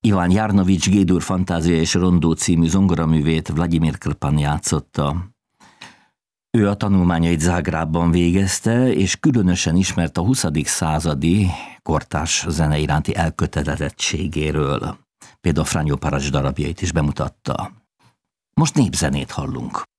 Iván Jarnovics G-dur Fantázia és Rondó című zongoraművét Vladimir Krpan játszotta. Ő a tanulmányait Zágrábban végezte, és különösen ismert a 20. századi kortárs zene iránti elkötelezettségéről. Például Franjo Paracs darabjait is bemutatta. Most népzenét hallunk.